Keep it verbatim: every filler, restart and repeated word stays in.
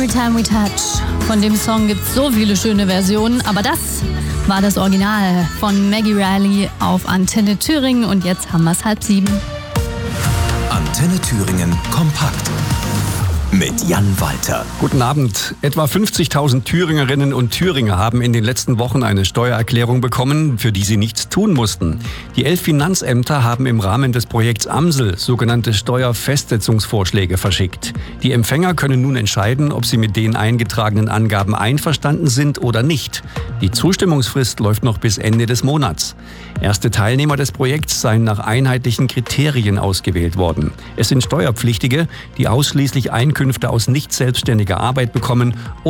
Every Time We Touch. Von dem Song gibt es so viele schöne Versionen, aber das war das Original von Maggie Reilly auf Antenne Thüringen und jetzt haben wir es halb sieben. Antenne Thüringen kompakt mit Jan Walter. Guten Abend. Etwa fünfzigtausend Thüringerinnen und Thüringer haben in den letzten Wochen eine Steuererklärung bekommen, für die sie nichts tun mussten. Die elf Finanzämter haben im Rahmen des Projekts Amsel sogenannte Steuerfestsetzungsvorschläge verschickt. Die Empfänger können nun entscheiden, ob sie mit den eingetragenen Angaben einverstanden sind oder nicht. Die Zustimmungsfrist läuft noch bis Ende des Monats. Erste Teilnehmer des Projekts seien nach einheitlichen Kriterien ausgewählt worden. Es sind Steuerpflichtige, die ausschließlich Einkünfte aus nicht selbstständiger Arbeit bekommen